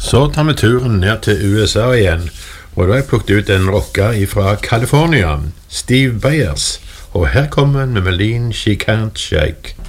Så tar vi turen ned til USA igjen, og da har jeg plukket ut en rocker fra California, Steve Byers, og her kommer Memeline She Can't Shake.